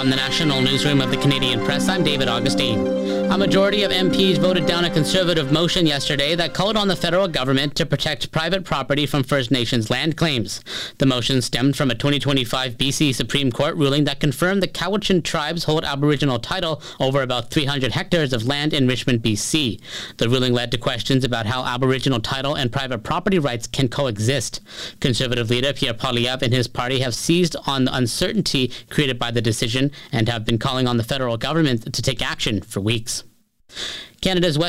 From the National Newsroom of the Canadian Press, I'm David Augustine. A majority of MPs voted down a Conservative motion yesterday that called on the federal government to protect private property from First Nations land claims. The motion stemmed from a 2025 BC Supreme Court ruling that confirmed the Cowichan tribes hold Aboriginal title over about 300 hectares of land in Richmond, BC. The ruling led to questions about how Aboriginal title and private property rights can coexist. Conservative leader Pierre Poilievre and his party have seized on the uncertainty created by the decision and have been calling on the federal government to take action for weeks. Canada's